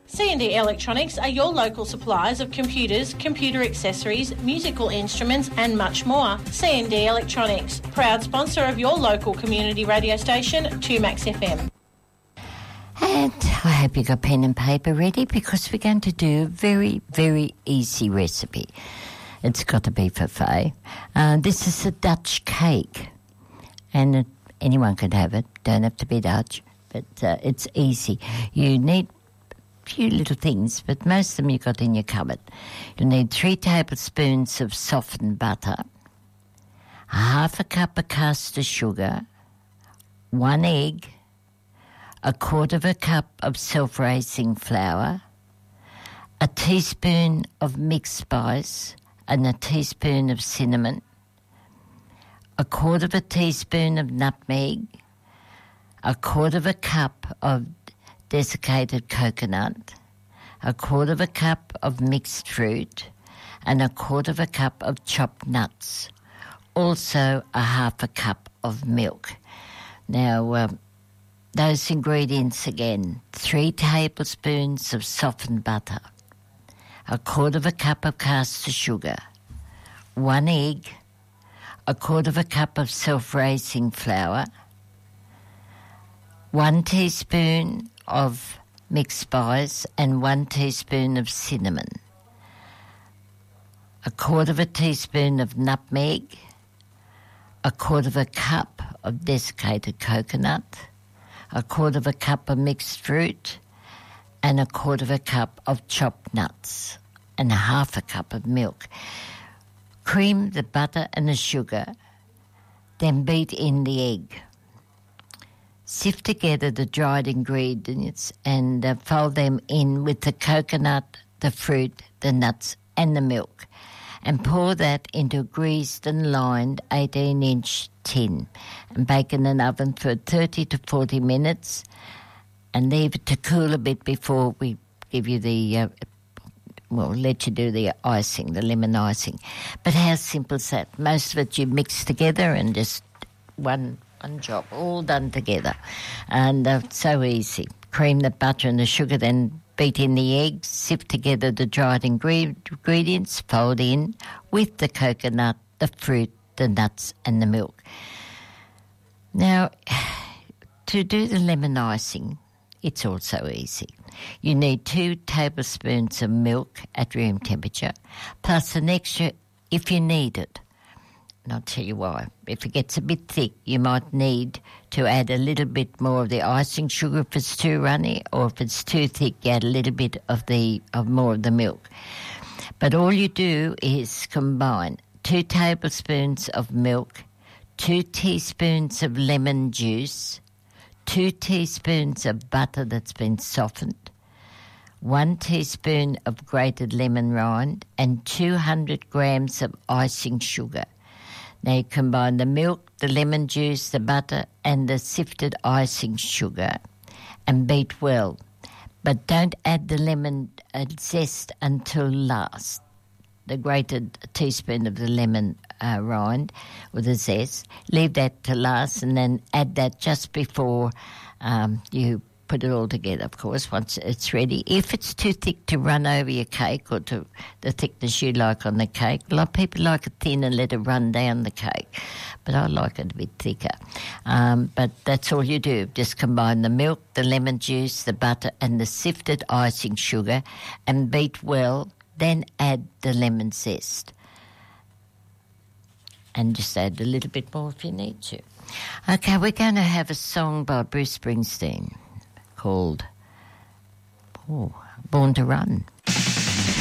C&D Electronics are your local suppliers of computers, computer accessories, musical instruments and much more. C&D Electronics, proud sponsor of your local community radio station, 2Max FM. And I hope you got pen and paper ready because we're going to do a very, very easy recipe. It's got to be for Faye. This is a Dutch cake, and anyone can have it. Don't have to be Dutch, but it's easy. You need a few little things, but most of them you got in your cupboard. You need 3 tablespoons of softened butter, half a cup of caster sugar, 1 egg, a quarter of a cup of self-raising flour, a teaspoon of mixed spice, and a teaspoon of cinnamon, a quarter of a teaspoon of nutmeg, a quarter of a cup of desiccated coconut, a quarter of a cup of mixed fruit, and a quarter of a cup of chopped nuts. Also a half a cup of milk. Now, those ingredients again: 3 tablespoons of softened butter, a quarter of a cup of caster sugar, 1 egg, a quarter of a cup of self-raising flour, 1 teaspoon of mixed spice and 1 teaspoon of cinnamon, a quarter of a teaspoon of nutmeg, a quarter of a cup of desiccated coconut, a quarter of a cup of mixed fruit, and a quarter of a cup of chopped nuts, and half a cup of milk. Cream the butter and the sugar, then beat in the egg. Sift together the dried ingredients and fold them in with the coconut, the fruit, the nuts and the milk, and pour that into a greased and lined 18-inch tin and bake in an oven for 30 to 40 minutes and leave it to cool a bit before we give you the, let you do the icing, the lemon icing. But how simple is that? Most of it you mix together and just one job, all done together. And so easy. Cream the butter and the sugar, then beat in the eggs, sift together the dried ingredients, fold in with the coconut, the fruit, the nuts and the milk. Now, to do the lemon icing, it's also easy. You need 2 tablespoons of milk at room temperature, plus an extra if you need it. And I'll tell you why. If it gets a bit thick, you might need to add a little bit more of the icing sugar if it's too runny, or if it's too thick, you add a little bit of more of the milk. But all you do is combine 2 tablespoons of milk, 2 teaspoons of lemon juice, 2 teaspoons of butter that's been softened, 1 teaspoon of grated lemon rind, and 200 grams of icing sugar. Now you combine the milk, the lemon juice, the butter and the sifted icing sugar and beat well. But don't add the lemon zest until last. The grated teaspoon of the lemon rind with the zest. Leave that to last and then add that just before you put it all together, of course, once it's ready. If it's too thick to run over your cake or to the thickness you like on the cake, a lot of people like it thin and let it run down the cake, but I like it a bit thicker. But that's all you do. Just combine the milk, the lemon juice, the butter and the sifted icing sugar and beat well, then add the lemon zest. And just add a little bit more if you need to. Okay, we're going to have a song by Bruce Springsteen called Born to Run.